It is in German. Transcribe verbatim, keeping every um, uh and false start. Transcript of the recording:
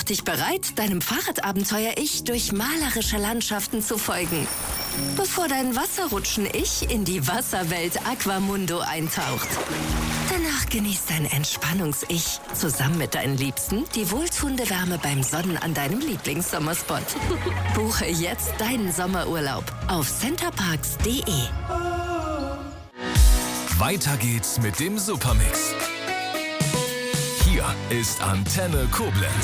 dich bereit, deinem Fahrradabenteuer-Ich durch malerische Landschaften zu folgen, bevor dein Wasserrutschen-Ich in die Wasserwelt Aquamundo eintaucht. Danach genießt dein Entspannungs-Ich zusammen mit deinen Liebsten die wohltuende Wärme beim Sonnen an deinem Lieblingssommerspot. Buche jetzt deinen Sommerurlaub auf centerparks punkt de. Weiter geht's mit dem Supermix. Hier ist Antenne Koblenz.